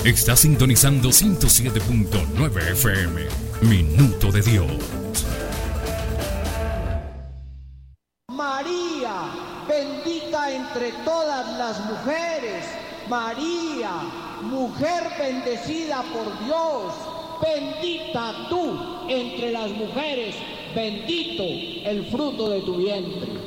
Está sintonizando 107.9 FM. Minuto de Dios. María, bendita entre todas las mujeres. María, mujer bendecida por Dios. Bendita tú entre las mujeres. Bendito el fruto de tu vientre.